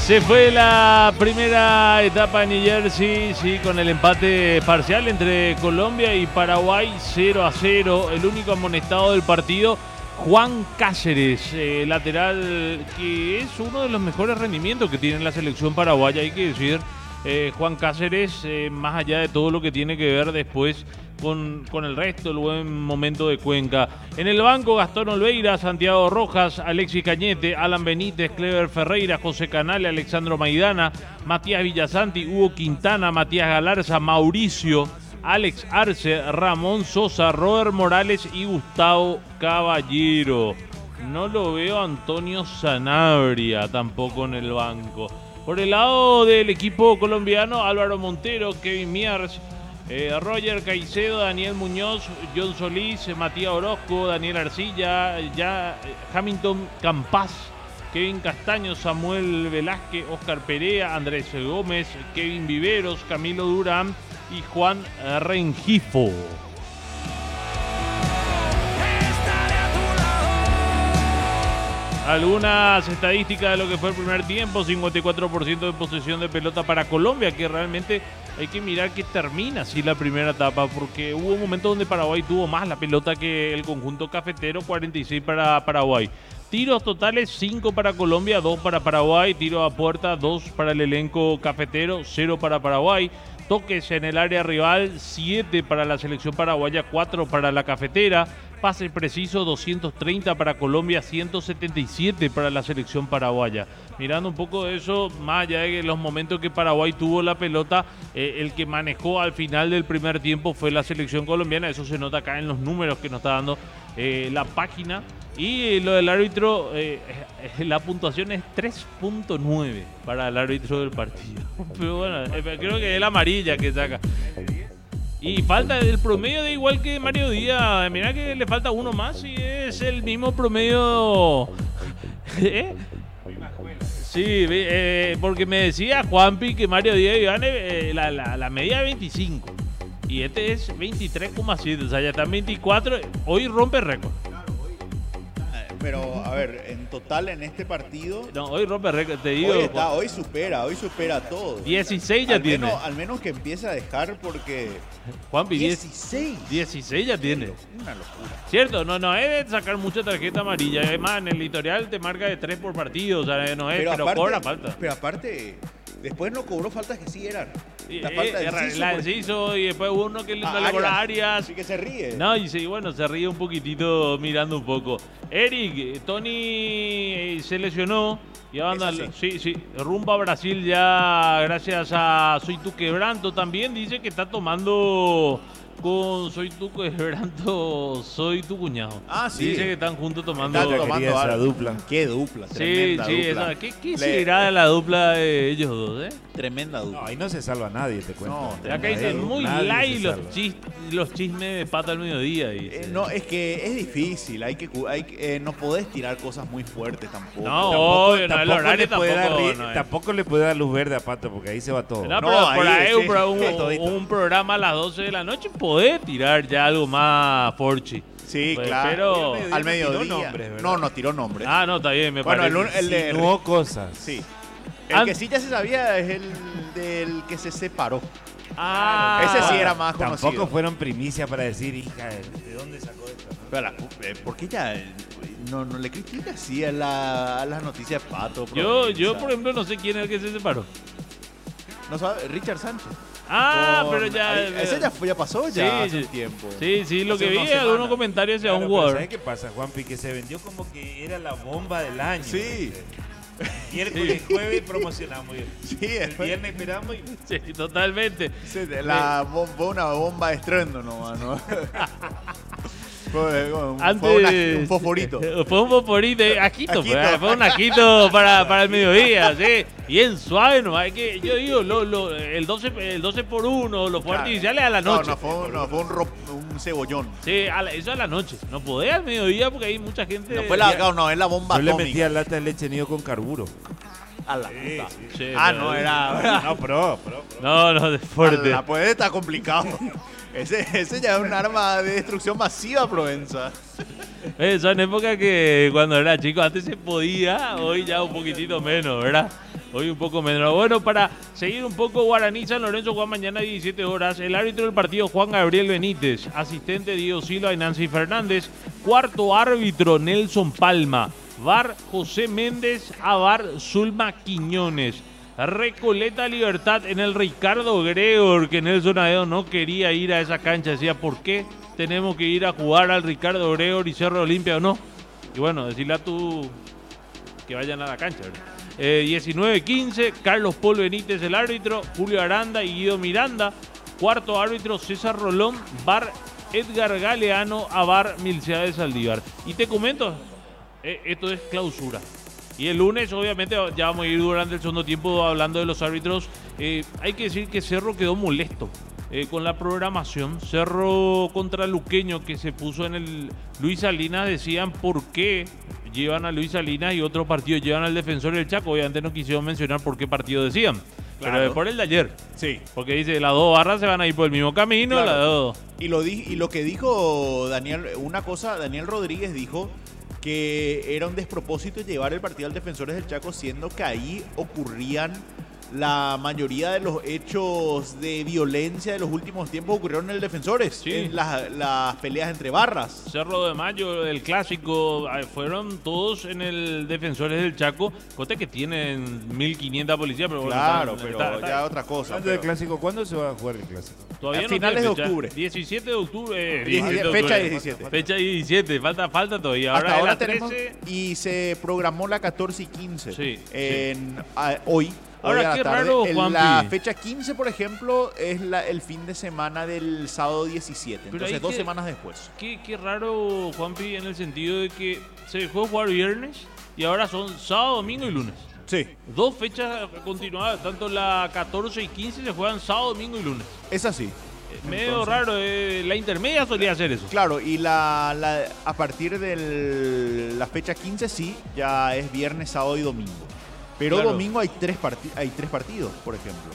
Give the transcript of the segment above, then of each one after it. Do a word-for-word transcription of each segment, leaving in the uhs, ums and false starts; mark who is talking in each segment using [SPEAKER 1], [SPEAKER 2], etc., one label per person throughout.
[SPEAKER 1] Se fue la primera etapa en New Jersey, sí, con el empate parcial entre Colombia y Paraguay, cero a cero. El único amonestado del partido, Juan Cáceres, eh, lateral, que es uno de los mejores rendimientos que tiene la selección paraguaya, hay que decir. Eh, Juan Cáceres, eh, más allá de todo lo que tiene que ver después con, con el resto, el buen momento de Cuenca. En el banco, Gastón Olveira, Santiago Rojas, Alexis Cañete, Alan Benítez, Clever Ferreira, José Canale, Alexandro Maidana, Matías Villasanti, Hugo Quintana, Matías Galarza, Mauricio, Alex Arce, Ramón Sosa, Robert Morales y Gustavo Caballero. No lo veo a Antonio Sanabria tampoco en el banco. Por el lado del equipo colombiano, Álvaro Montero, Kevin Miers, eh, Roger Caicedo, Daniel Muñoz, John Solís, Matías Orozco, Daniel Arcilla, ya, eh, Hamilton Campas, Kevin Castaño, Samuel Velázquez, Oscar Perea, Andrés Gómez, Kevin Viveros, Camilo Durán y Juan Rengifo. Algunas estadísticas de lo que fue el primer tiempo: cincuenta y cuatro por ciento de posesión de pelota para Colombia, que realmente hay que mirar que termina así la primera etapa, porque hubo un momento donde Paraguay tuvo más la pelota que el conjunto cafetero, cuarenta y seis para Paraguay. Tiros totales, cinco para Colombia, dos para Paraguay. Tiro a puerta, dos para el elenco cafetero, cero para Paraguay. Toques en el área rival, siete para la selección paraguaya, cuatro para la cafetera. Pase preciso, doscientos treinta para Colombia, ciento setenta y siete para la selección paraguaya. Mirando un poco de eso, más allá de los momentos que Paraguay tuvo la pelota, eh, el que manejó al final del primer tiempo fue la selección colombiana. Eso se nota acá en los números que nos está dando eh, la página. Y eh, lo del árbitro, eh, eh, la puntuación es tres punto nueve para el árbitro del partido. Pero bueno, eh, creo que es la amarilla que saca. Y falta el promedio de igual que Mario Díaz. Mirá que le falta uno más y es el mismo promedio. ¿Eh? Sí, eh, porque me decía Juanpi que Mario Díaz gane eh, la, la, la media de veinticinco. Y este es veintitrés coma siete. O sea, ya está en veinticuatro. Hoy rompe récord.
[SPEAKER 2] Pero, a ver, en total en este partido...
[SPEAKER 1] No, hoy rompe récord, te digo.
[SPEAKER 2] Hoy, está, hoy supera, hoy supera a todos.
[SPEAKER 1] dieciséis ya
[SPEAKER 2] al
[SPEAKER 1] tiene.
[SPEAKER 2] Menos, al menos que empiece a dejar porque...
[SPEAKER 1] Juanpi,
[SPEAKER 2] dieciséis.
[SPEAKER 1] dieciséis ya tiene.
[SPEAKER 2] Una locura.
[SPEAKER 1] Cierto, no, no es de sacar mucha tarjeta amarilla. Además, en el editorial te marca de tres por partido. O sea, no es, pero, pero
[SPEAKER 2] aparte,
[SPEAKER 1] cobra falta.
[SPEAKER 2] Pero aparte, después no cobró faltas que sí eran. La
[SPEAKER 1] eh,
[SPEAKER 2] falta de
[SPEAKER 1] eh,
[SPEAKER 2] Enciso,
[SPEAKER 1] la
[SPEAKER 2] por
[SPEAKER 1] Enciso y después uno que le
[SPEAKER 2] Ah,
[SPEAKER 1] no le cobra
[SPEAKER 2] Arias.
[SPEAKER 1] Arias.
[SPEAKER 2] Así que se ríe.
[SPEAKER 1] No, y sí, bueno, se ríe un poquitito mirando un poco. Eric, Tony se lesionó y anda, sí, sí, rumbo a Brasil ya gracias a Soy Tu Quebranto. También dice que está tomando con Soy Tu Quebranto, Soy Tu Cuñado.
[SPEAKER 2] Ah, sí.
[SPEAKER 1] Dice que están juntos tomando.
[SPEAKER 2] Están tomando
[SPEAKER 3] esa
[SPEAKER 2] algo.
[SPEAKER 3] dupla.
[SPEAKER 2] Qué dupla,
[SPEAKER 1] Sí,
[SPEAKER 2] tremenda
[SPEAKER 1] sí,
[SPEAKER 2] dupla.
[SPEAKER 1] esa, ¿qué, qué
[SPEAKER 2] Le-
[SPEAKER 1] será de la dupla de ellos dos, eh?
[SPEAKER 2] Tremenda dupla.
[SPEAKER 3] No, ahí no se salva nadie, te cuento.
[SPEAKER 2] No,
[SPEAKER 1] Acá
[SPEAKER 3] Ahí
[SPEAKER 1] dicen muy
[SPEAKER 3] nadie
[SPEAKER 1] light
[SPEAKER 3] se
[SPEAKER 1] los,
[SPEAKER 3] salva.
[SPEAKER 1] chis- los chismes de pata al mediodía. Dice.
[SPEAKER 2] Eh, no, es que es difícil, hay que, cu- hay que- eh, no podés tirar cosas muy fuertes tampoco.
[SPEAKER 1] No,
[SPEAKER 3] Tampoco,
[SPEAKER 1] obvio, no, el
[SPEAKER 3] tampoco
[SPEAKER 1] horario
[SPEAKER 3] le puede dar,
[SPEAKER 1] tampoco,
[SPEAKER 3] ri-
[SPEAKER 1] no es.
[SPEAKER 3] tampoco le puede dar luz verde a Pato porque ahí se va todo.
[SPEAKER 1] No,
[SPEAKER 2] No,
[SPEAKER 1] pero por
[SPEAKER 2] ahí,
[SPEAKER 1] ahí
[SPEAKER 2] sí,
[SPEAKER 1] un, pro-
[SPEAKER 2] sí,
[SPEAKER 1] un-
[SPEAKER 2] todito.
[SPEAKER 1] un programa a las doce de la noche puede tirar ya algo más forchi.
[SPEAKER 2] Sí,
[SPEAKER 1] Pues,
[SPEAKER 2] claro.
[SPEAKER 1] pero-
[SPEAKER 2] al
[SPEAKER 3] no tiró
[SPEAKER 2] mediodía.
[SPEAKER 3] nombres, ¿verdad?
[SPEAKER 2] no, no tiró nombres.
[SPEAKER 1] Ah, no, está bien, me
[SPEAKER 2] Bueno, el,
[SPEAKER 1] parece.
[SPEAKER 2] un- el de...
[SPEAKER 3] Insinuó cosas.
[SPEAKER 2] Sí. El
[SPEAKER 1] An-
[SPEAKER 2] que sí ya se sabía es el del que se separó.
[SPEAKER 1] Ah,
[SPEAKER 2] Ese sí era más conocido.
[SPEAKER 3] Tampoco fueron primicias para decir, hija, ¿de dónde sacó esto?
[SPEAKER 2] Pero la- eh, ¿por qué ya eh, no, no le critica así a, la- a las noticias de Pato?
[SPEAKER 1] Yo,
[SPEAKER 2] Provenza?
[SPEAKER 1] yo, por ejemplo, no sé quién es el que se separó.
[SPEAKER 2] No sabe, Richard Sánchez.
[SPEAKER 1] Ah,
[SPEAKER 2] Con-
[SPEAKER 1] pero ya.
[SPEAKER 2] ahí- ese ya, fue- ya pasó ya
[SPEAKER 1] Sí,
[SPEAKER 2] hace
[SPEAKER 1] sí.
[SPEAKER 2] un tiempo.
[SPEAKER 1] Sí, sí, lo
[SPEAKER 2] Hace
[SPEAKER 1] que vi
[SPEAKER 2] unas
[SPEAKER 1] es algunos
[SPEAKER 2] semanas.
[SPEAKER 1] comentarios hacia
[SPEAKER 3] Claro,
[SPEAKER 1] un
[SPEAKER 3] pero
[SPEAKER 1] jugador.
[SPEAKER 3] ¿sabes qué pasa, Juanpi? Que se vendió como que era la bomba del año.
[SPEAKER 2] Sí.
[SPEAKER 3] Miércoles, jueves promocionamos.
[SPEAKER 2] Sí,
[SPEAKER 3] El
[SPEAKER 2] después-
[SPEAKER 3] viernes esperamos y...
[SPEAKER 1] Sí, totalmente.
[SPEAKER 2] sí, la bom- fue una bomba de estruendo nomás, ¿no? Fue, fue un,
[SPEAKER 1] Antes,
[SPEAKER 2] fue una- un fosforito.
[SPEAKER 1] Fue un fosforito, eh, ajito,
[SPEAKER 2] Ajito.
[SPEAKER 1] Fue, fue un ajito para, para el mediodía, sí. Bien suave, ¿no? Hay que, yo digo, lo, lo, el, doce, el doce por uno, los fuegos
[SPEAKER 2] Claro.
[SPEAKER 1] artificiales a la
[SPEAKER 2] No,
[SPEAKER 1] noche.
[SPEAKER 2] no, fue, un- no, fue un, ro- un cebollón.
[SPEAKER 1] Sí, a la- eso a la noche. No podés al mediodía porque hay mucha gente.
[SPEAKER 2] No fue la, no, no, es la bomba
[SPEAKER 3] Yo le
[SPEAKER 2] atómica.
[SPEAKER 3] metía lata de leche nido con carburo.
[SPEAKER 2] A la puta.
[SPEAKER 1] Sí,
[SPEAKER 2] Ah,
[SPEAKER 1] pero-
[SPEAKER 2] no, era...
[SPEAKER 3] No, pro, pro, pro.
[SPEAKER 1] No, no, de fuerte.
[SPEAKER 2] La puede estar complicado. Ese, ese ya es un arma de destrucción masiva, Provenza.
[SPEAKER 1] Eh, son épocas que cuando era chico antes se podía, hoy ya un poquitito menos, ¿verdad? Hoy un poco menos. Bueno, para seguir un poco, Guaraní San Lorenzo juega mañana a diecisiete horas. El árbitro del partido, Juan Gabriel Benítez. Asistente, Diego Silva y Nancy Fernández. Cuarto árbitro, Nelson Palma. V A R, José Méndez. A V A R, Zulma Quiñones. Recoleta Libertad en el Ricardo Gregor, que Nelson Aedo no quería ir a esa cancha. Decía, ¿por qué tenemos que ir a jugar al Ricardo Gregor y Cerro Olimpia o no? Y bueno, decirle a tu que vayan a la cancha, ¿verdad? Eh, diecinueve quince, Carlos Paul Benítez el árbitro, Julio Aranda y Guido Miranda. Cuarto árbitro, César Rolón. V A R, Edgar Galeano. A V A R, Milciades Saldívar. Y te comento, eh, esto es clausura. Y el lunes, obviamente, ya vamos a ir durante el segundo tiempo hablando de los árbitros. Eh, hay que decir que Cerro quedó molesto eh, con la programación. Cerro contra Luqueño, que se puso en el Luis Salinas, decían por qué llevan a Luis Salinas y otros partidos llevan al Defensor del Chaco. Obviamente no quisieron mencionar por qué partido decían. Claro. Pero es por el de ayer.
[SPEAKER 2] Sí.
[SPEAKER 1] Porque dice, las dos barras se van a ir por el mismo camino.
[SPEAKER 2] Claro.
[SPEAKER 1] Las dos.
[SPEAKER 2] Y lo, di y lo que dijo Daniel, una cosa, Daniel Rodríguez dijo que era un despropósito llevar el partido al Defensores del Chaco, siendo que ahí ocurrían la mayoría de los hechos de violencia de los últimos tiempos ocurrieron en el Defensores,
[SPEAKER 1] sí.
[SPEAKER 2] en las, las peleas entre barras.
[SPEAKER 1] Cerro de Mayo, el clásico, fueron todos en el Defensores del Chaco, coste que tienen mil quinientas policías, pero bueno,
[SPEAKER 2] claro,
[SPEAKER 1] está,
[SPEAKER 2] pero
[SPEAKER 1] está, está,
[SPEAKER 2] ya otra cosa.
[SPEAKER 3] Hablando del clásico, ¿cuándo se va a jugar el clásico?
[SPEAKER 1] Todavía
[SPEAKER 2] a
[SPEAKER 1] no
[SPEAKER 2] finales
[SPEAKER 1] tiene
[SPEAKER 2] de
[SPEAKER 1] fecha.
[SPEAKER 2] octubre.
[SPEAKER 1] diecisiete de octubre. Eh,
[SPEAKER 2] diecisiete,
[SPEAKER 1] de
[SPEAKER 2] fecha
[SPEAKER 1] octubre.
[SPEAKER 2] diecisiete.
[SPEAKER 1] Fecha diecisiete, falta, falta todavía. Ahora
[SPEAKER 2] Hasta ahora
[SPEAKER 1] es la
[SPEAKER 2] tenemos,
[SPEAKER 1] trece.
[SPEAKER 2] y se programó la catorce y quince
[SPEAKER 1] Sí,
[SPEAKER 2] en, a, hoy.
[SPEAKER 1] Ahora,
[SPEAKER 2] hoy a la
[SPEAKER 1] qué
[SPEAKER 2] tarde.
[SPEAKER 1] raro,
[SPEAKER 2] El-
[SPEAKER 1] Juanpi.
[SPEAKER 2] La fecha quince, por ejemplo, es la, el fin de semana del sábado diecisiete.
[SPEAKER 1] Pero
[SPEAKER 2] Entonces,
[SPEAKER 1] ahí
[SPEAKER 2] dos
[SPEAKER 1] que-
[SPEAKER 2] semanas después.
[SPEAKER 1] Qué, qué raro, Juanpi, en el sentido de que se dejó de jugar viernes y ahora son sábado, domingo y lunes.
[SPEAKER 2] Sí,
[SPEAKER 1] Dos fechas continuadas, tanto la catorce y quince se juegan sábado, domingo y lunes.
[SPEAKER 2] es así.
[SPEAKER 1] Eh, Medio
[SPEAKER 2] Entonces-
[SPEAKER 1] raro, eh, la intermedia solía hacer eso.
[SPEAKER 2] Claro, y la, la- a partir de la fecha quince sí, ya es viernes, sábado y domingo. Pero
[SPEAKER 1] Claro.
[SPEAKER 2] domingo hay tres, parti- hay tres partidos, por ejemplo.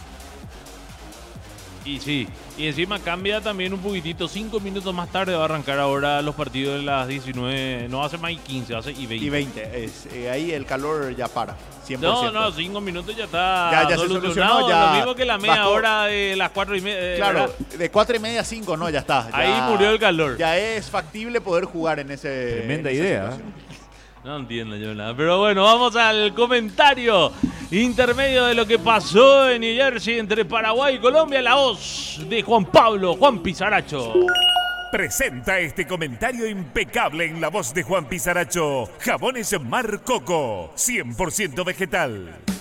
[SPEAKER 1] Y sí, y encima cambia también un poquitito. Cinco minutos más tarde va a arrancar ahora los partidos de las diecinueve. No hace más y quince, hace y veinte.
[SPEAKER 2] Y veinte, es, eh, ahí el calor ya para, cien por ciento.
[SPEAKER 1] No, no, cinco minutos ya está
[SPEAKER 2] Ya- ya se
[SPEAKER 1] solucionado.
[SPEAKER 2] solucionó, ya
[SPEAKER 1] Lo mismo que la media
[SPEAKER 2] bajó.
[SPEAKER 1] hora de las cuatro y media. eh,
[SPEAKER 2] Claro,
[SPEAKER 1] ¿verdad?
[SPEAKER 2] de cuatro y media a cinco, no, ya está. ya-
[SPEAKER 1] Ahí murió el calor.
[SPEAKER 2] Ya es factible poder jugar en ese.
[SPEAKER 3] Tremenda
[SPEAKER 2] en esa
[SPEAKER 3] idea.
[SPEAKER 2] situación.
[SPEAKER 1] No entiendo yo nada. Pero bueno, vamos al comentario intermedio de lo que pasó en New Jersey entre Paraguay y Colombia. La voz de Juan Pablo, Juan Pizaracho.
[SPEAKER 4] Presenta este comentario impecable en la voz de Juan Pizaracho. Jabones Mar Coco, cien por ciento vegetal.